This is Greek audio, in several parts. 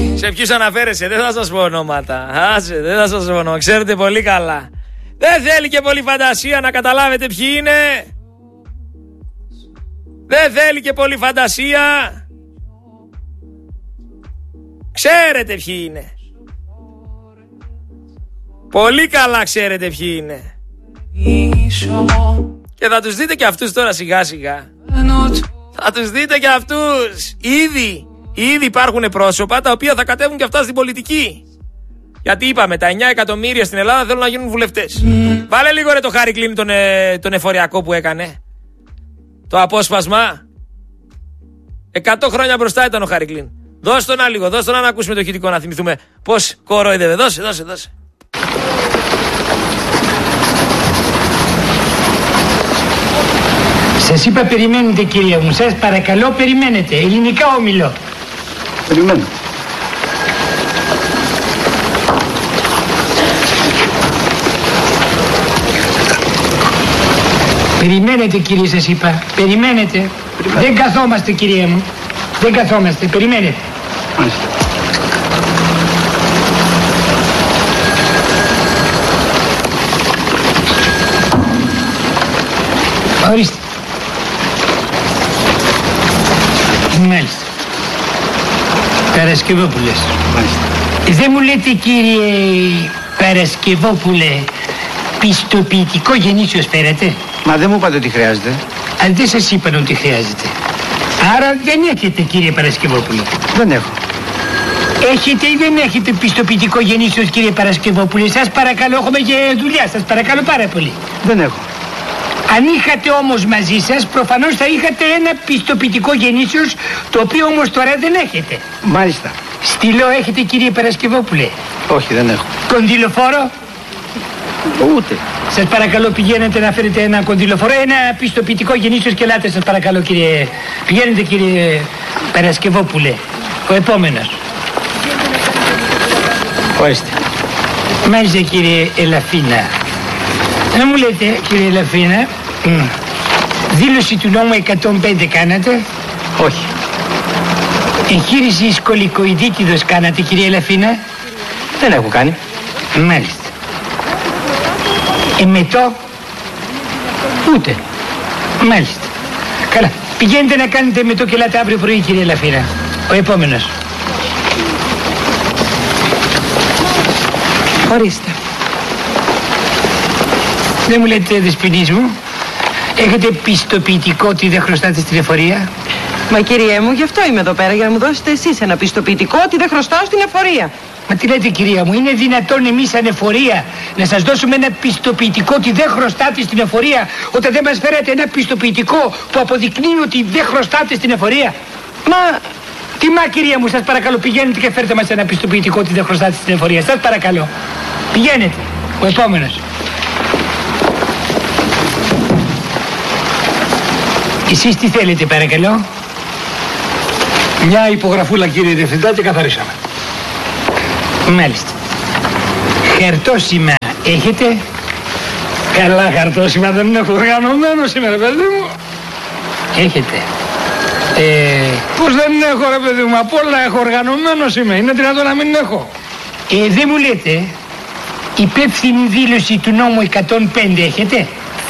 Σε ποιους αναφέρεσαι, δεν θα σας πω ονόματα. Άσε, δεν θα σας πω ονόματα, ξέρετε πολύ καλά. Δεν θέλει και πολύ φαντασία να καταλάβετε ποιοι είναι. Δεν θέλει και πολύ φαντασία. Ξέρετε ποιοι είναι. Πολύ καλά ξέρετε ποιοι είναι. Και θα τους δείτε και αυτούς τώρα σιγά σιγά. Θα τους δείτε και αυτούς. Ήδη υπάρχουν πρόσωπα τα οποία θα κατέβουν και αυτά στην πολιτική. Γιατί είπαμε, τα 9 εκατομμύρια στην Ελλάδα θέλουν να γίνουν βουλευτές. Βάλε λίγο ρε το Χάρη Κλίν τον εφοριακό που έκανε. Το απόσπασμα. 100 χρόνια μπροστά ήταν ο Χάρη Κλίν. Δώσε τον λίγο, δώσε τον να ακούσουμε το ηχητικό να θυμηθούμε πώς κορόιδευε. Δώσε. Σας είπα περιμένετε κυρία μου, σας παρακαλώ περιμένετε. Ελληνικά ομιλώ. Περιμένω. Περιμένετε κύριε σας είπα, περιμένετε. Δεν καθόμαστε κυρία μου, δεν καθόμαστε, περιμένετε. Μάλιστα. Ορίστε. Μάλιστα. Παρασκευόπουλες. Μάλιστα. Δεν μου λέτε κύριε Παρασκευόπουλε, πιστοποιητικό γεννήσεως φέρατε? Μα δεν μου είπατε ότι χρειάζεται. Αν δεν σας είπαν ότι χρειάζεται. Άρα δεν έχετε κύριε Παρασκευόπουλε. Δεν έχω. Έχετε ή δεν έχετε πιστοποιητικό γεννήσεως κύριε Παρασκευόπουλε? Σας παρακαλώ, έχουμε και δουλειά, σας παρακαλώ πάρα πολύ. Δεν έχω. Αν είχατε όμως μαζί σας, προφανώς θα είχατε ένα πιστοποιητικό γεννήσεως, το οποίο όμως τώρα δεν έχετε. Μάλιστα. Στυλό έχετε κύριε Παρασκευόπουλε? Όχι, δεν έχω. Κονδυλοφόρο? Ούτε. Σας παρακαλώ πηγαίνετε να φέρετε ένα κονδυλοφόρο, ένα πιστοποιητικό γεννήσεως και ελάτε σας παρακαλώ κύριε. Πηγαίνετε κύριε Παρασκευόπουλε. Ο επόμενος. Ορίστε. Μάλιστα κύριε Ελαφίνα. Να μου λέτε κύριε Ελαφίνα, δήλωση του νόμου 105 κάνατε? Όχι. Εγχείρηση σκολικοειδίτιδος κάνατε κύριε Ελαφίνα? Δεν έχω κάνει. Μάλιστα. Εμετό? Ούτε. Μάλιστα. Καλά. Πηγαίνετε να κάνετε εμετό και ελάτε αύριο πρωί κύριε Ελαφίνα. Ο επόμενος. Ορίστε. Δεν μου λέτε δεσποινής μου, έχετε πιστοποιητικό ότι δεν χρωστάτε στην εφορία? Μα κυριέ μου, γι' αυτό είμαι εδώ πέρα, για να μου δώσετε εσείς ένα πιστοποιητικό ότι δεν χρωστάω στην εφορία. Μα τι λέτε κυρία μου, είναι δυνατόν εμείς σαν εφορία να σας δώσουμε ένα πιστοποιητικό ότι δεν χρωστάτε στην εφορία, όταν δεν μας φέρετε ένα πιστοποιητικό που αποδεικνύει ότι δεν χρωστάτε στην εφορία? Μα... Τι μα κυρία μου, σας παρακαλώ, πηγαίνετε και φέρτε μας ένα πιστοποιητικό ότι δεν χρωστάτε στην εφορία. Σας παρακαλώ. Πηγαίνετε. Ο επόμενος. Εσείς τι θέλετε παρακαλώ? Μια υπογραφούλα κύριε Διευθυντά και καθαρίσαμε. Μάλιστα. Χαρτόσημα έχετε? Καλά χαρτόσημα δεν έχω, οργανωμένο σήμερα παιδί μου. Έχετε. Πώς δεν έχω ρε παιδί μου, απ' όλα έχω, οργανωμένος είμαι, είναι δυνατόν να μην έχω? Δεν μου λέτε, υπεύθυνη δήλωση του νόμου 105 έχετε?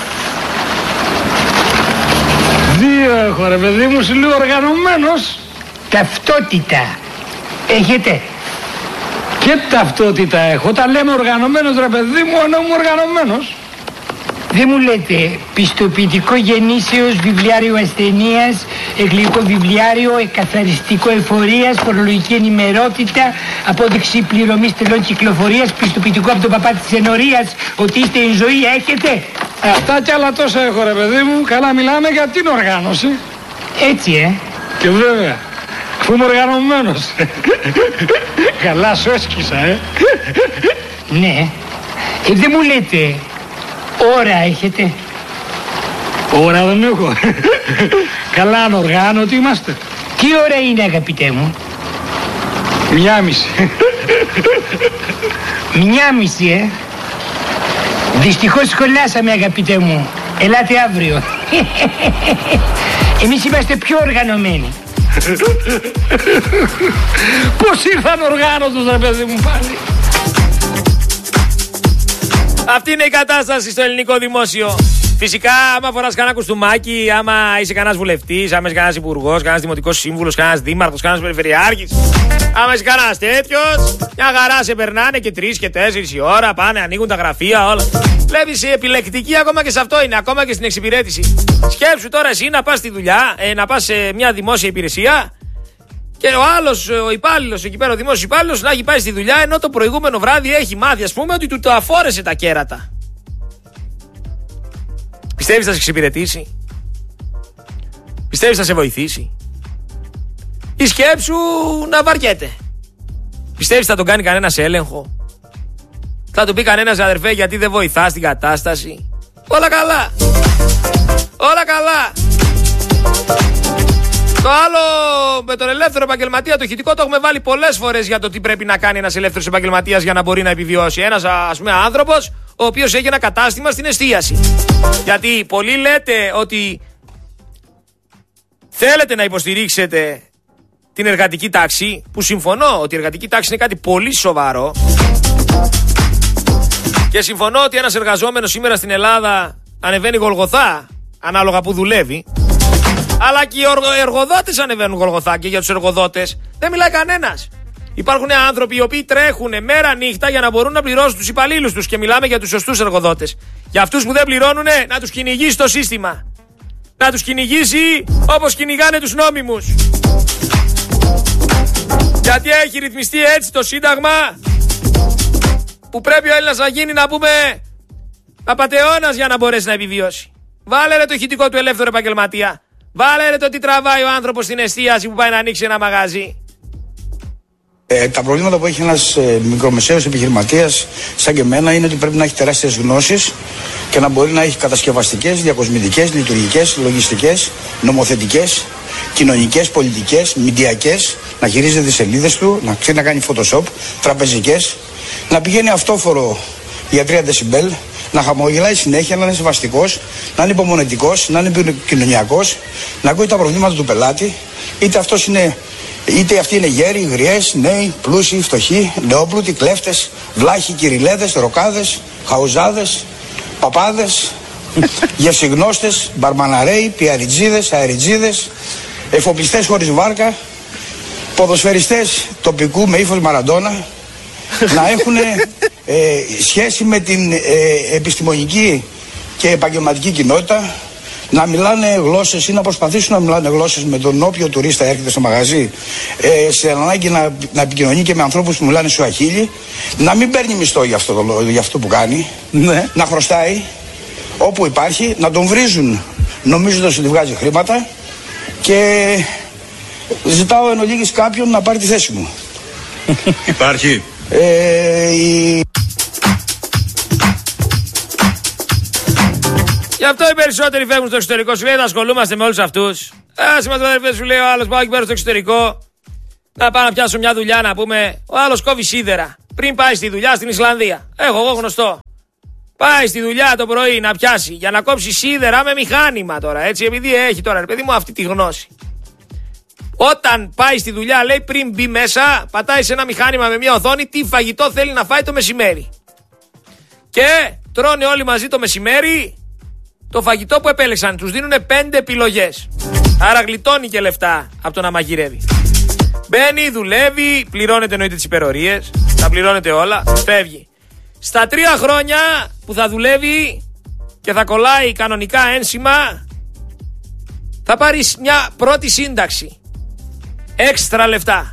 2 έχω ρε παιδί μου, σου λέω οργανωμένος. Ταυτότητα έχετε? Και ταυτότητα έχω, τα λέμε οργανωμένος ρε παιδί μου, ενώ είμαι οργανωμένος. Δεν μου λέτε πιστοποιητικό γεννήσεως, βιβλιάριο ασθενείας, εγγλικό βιβλιάριο, εκαθαριστικό εφορίας, φορολογική ενημερότητα, απόδειξη πληρωμής τελών κυκλοφορίας, πιστοποιητικό από τον παπά της ενορίας ότι είστε εν ζωή έχετε? Αυτά κι άλλα τόσα έχω ρε παιδί μου, καλά μιλάμε για την οργάνωση. Έτσι Και βέβαια, αφού είμαι οργανωμένος. Καλά σου έσκυσα Ναι. Δεν μου λέτε ώρα έχετε? Ώρα δεν έχω. Καλά ανοργάνωτοι είμαστε. Τι ώρα είναι αγαπητέ μου? 1:30. 1:30 Δυστυχώς σχολάσαμε αγαπητέ μου. Ελάτε αύριο. Εμείς είμαστε πιο οργανωμένοι. Πώς ήρθαν οργάνωτος ρε παιδί μου πάλι. Αυτή είναι η κατάσταση στο ελληνικό δημόσιο. Φυσικά, άμα φοράς κανένα κουστούμάκι, άμα είσαι κανένας βουλευτής, άμα είσαι κανένας υπουργός, κανένας δημοτικός σύμβουλος, κανένας δήμαρχος, κανένας περιφερειάρχης, άμα είσαι κανένας τέτοιος, μια χαρά σε περνάνε και 3 και 4 η ώρα, πάνε, ανοίγουν τα γραφεία, όλα. Βλέπεις, επιλεκτική ακόμα και σε αυτό είναι, ακόμα και στην εξυπηρέτηση. Σκέψου τώρα εσύ να πας στη δουλειά, να πας σε μια δημόσια υπηρεσία και ο άλλος, ο υπάλληλος, εκεί πέρα ο δημόσιος υπάλληλος, να έχει πάει στη δουλειά ενώ το προηγούμενο βράδυ έχει μάθει, ας πούμε, ότι του το αφόρεσε τα κέρατα. Πιστεύεις θα σε εξυπηρετήσει? Πιστεύεις θα σε βοηθήσει? Η σκέψου να βαριέται. Πιστεύεις θα τον κάνει κανένας έλεγχο? Θα του πει κανένας αδερφέ γιατί δεν βοηθάς την κατάσταση? Όλα καλά. Όλα καλά. Το άλλο με τον ελεύθερο επαγγελματία, το ηχητικό, το έχουμε βάλει πολλές φορές για το τι πρέπει να κάνει ένας ελεύθερος επαγγελματίας για να μπορεί να επιβιώσει. Ένας, ας πούμε, άνθρωπος ο οποίος έχει ένα κατάστημα στην εστίαση. Γιατί πολλοί λέτε ότι θέλετε να υποστηρίξετε την εργατική τάξη, που συμφωνώ ότι η εργατική τάξη είναι κάτι πολύ σοβαρό και συμφωνώ ότι ένας εργαζόμενος σήμερα στην Ελλάδα ανεβαίνει Γολγοθά ανάλογα που δουλεύει, αλλά και οι εργοδότες ανεβαίνουν Γολγοθά και για τους εργοδότες δεν μιλάει κανένας. Υπάρχουν άνθρωποι οι οποίοι τρέχουν μέρα νύχτα για να μπορούν να πληρώσουν τους υπαλλήλους τους και μιλάμε για τους σωστούς εργοδότες. Για αυτούς που δεν πληρώνουν, να τους κυνηγήσει το σύστημα. Να τους κυνηγήσει όπως κυνηγάνε τους νόμιμους. Γιατί έχει ρυθμιστεί έτσι το Σύνταγμα που πρέπει ο Έλληνας να γίνει, να πούμε, απατεώνας για να μπορέσει να επιβιώσει. Βάλε ρε το ηχητικό του ελεύθερου επαγγελματία. Βάλε ρε το τι τραβάει ο άνθρωπος στην εστίαση που πάει να ανοίξει ένα μαγαζί. Τα προβλήματα που έχει ένας μικρομεσαίος επιχειρηματίας σαν και εμένα είναι ότι πρέπει να έχει τεράστιες γνώσεις και να μπορεί να έχει κατασκευαστικές, διακοσμητικές, λειτουργικές, λογιστικές, νομοθετικές, κοινωνικές, πολιτικές, μηντιακές, να χειρίζεται τις σελίδες του, να ξέρει να κάνει Photoshop, τραπεζικές, να πηγαίνει αυτόφορο για 3 δεσιμπέλ, να χαμογελάει συνέχεια, να είναι σεβαστικός, να είναι υπομονετικός, να είναι επικοινωνιακός, να ακούει τα προβλήματα του πελάτη, είτε αυτοί είναι γέροι, γριές, νέοι, πλούσιοι, φτωχοί, νεόπλουτοι, κλέφτες, βλάχοι, κυριλέδες, ροκάδες, χαουζάδες, παπάδες, γευσιγνώστες, μπαρμαναρέοι, πιαριτζίδες, αεριτζίδες, εφοπλιστές χωρίς βάρκα, ποδοσφαιριστές τοπικού με ύφος Μαραντόνα, να έχουν σχέση με την επιστημονική και επαγγελματική κοινότητα, να μιλάνε γλώσσες ή να προσπαθήσουν να μιλάνε γλώσσες με τον όποιο τουρίστα έρχεται στο μαγαζί, σε ανάγκη να επικοινωνεί και με ανθρώπους που μιλάνε σουαχίλι, να μην παίρνει μισθό για αυτό που κάνει, ναι. Να χρωστάει όπου υπάρχει, να τον βρίζουν νομίζοντας ότι βγάζει χρήματα και ζητάω εν ολίγης κάποιον να πάρει τη θέση μου. Υπάρχει. Γι' αυτό οι περισσότεροι φεύγουν στο εξωτερικό. Σου λέει να ασχολούμαστε με όλους αυτούς. Είμαστε σου λέει ο άλλος, πάω εκεί πέρα στο εξωτερικό να πάω να πιάσω μια δουλειά, να πούμε. Ο άλλος κόβει σίδερα πριν πάει στη δουλειά στην Ισλανδία. Έχω εγώ γνωστό. Πάει στη δουλειά το πρωί να πιάσει για να κόψει σίδερα με μηχάνημα τώρα. Έτσι, επειδή έχει τώρα, ρε παιδί μου, αυτή τη γνώση. Όταν πάει στη δουλειά, λέει πριν μπει μέσα, πατάει σε ένα μηχάνημα με μια οθόνη τι φαγητό θέλει να φάει το μεσημέρι. Και τρώνε όλοι μαζί το μεσημέρι το φαγητό που επέλεξαν. Τους δίνουν 5 επιλογές. Άρα γλιτώνει και λεφτά από το να μαγειρεύει. Μπαίνει, δουλεύει, πληρώνεται εννοείται τις υπερορίες, τα πληρώνεται όλα, φεύγει. Στα 3 χρόνια που θα δουλεύει και θα κολλάει κανονικά ένσημα, θα πάρει μια πρώτη σύνταξη. Έξτρα λεφτά.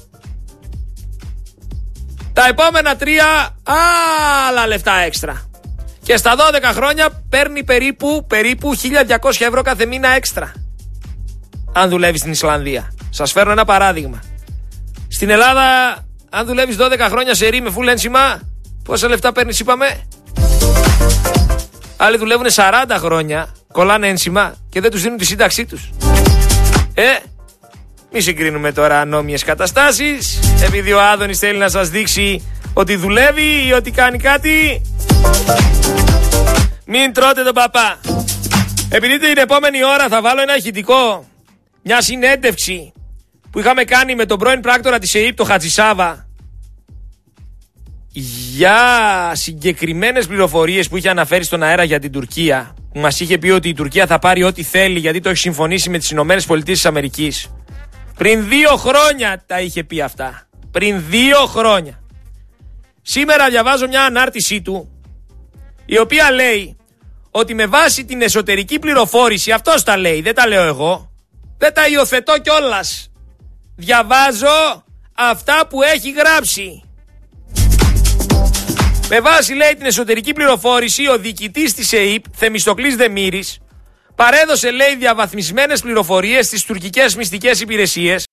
Τα επόμενα 3 άλλα λεφτά έξτρα. Και στα 12 χρόνια παίρνει περίπου 1.200 ευρώ κάθε μήνα έξτρα. Αν δουλεύει στην Ισλανδία. Σας φέρνω ένα παράδειγμα. Στην Ελλάδα, αν δουλεύεις 12 χρόνια σε ρί με φουλ ένσημα, πόσα λεφτά παίρνεις είπαμε? Άλλοι δουλεύουν 40 χρόνια, κολλάνε ένσημα και δεν τους δίνουν τη σύνταξή τους. Μη συγκρίνουμε τώρα ανώμοιες καταστάσεις. Επειδή ο Άδωνης θέλει να σας δείξει ότι δουλεύει ή ότι κάνει κάτι, μην τρώτε τον παπά. Επειδή την επόμενη ώρα θα βάλω ένα ηχητικό, μια συνέντευξη που είχαμε κάνει με τον πρώην πράκτορα της ΕΥΠ, τον Χατζησάβα, για συγκεκριμένες πληροφορίες που είχε αναφέρει στον αέρα για την Τουρκία, που μας είχε πει ότι η Τουρκία θα πάρει ό,τι θέλει γιατί το έχει συμφωνήσει με τις Ηνωμένες Πολιτείες της Αμερικής. Πριν 2 χρόνια τα είχε πει αυτά. Πριν 2 χρόνια. Σήμερα διαβάζω μια ανάρτησή του, η οποία λέει ότι με βάση την εσωτερική πληροφόρηση, αυτός τα λέει, δεν τα λέω εγώ, δεν τα υιοθετώ κιόλας. Διαβάζω αυτά που έχει γράψει. Με βάση, λέει, την εσωτερική πληροφόρηση, ο διοικητής της ΕΥΠ, Θεμιστοκλής Δεμήρης, παρέδωσε, λέει, διαβαθμισμένες πληροφορίες στις τουρκικές μυστικές υπηρεσίες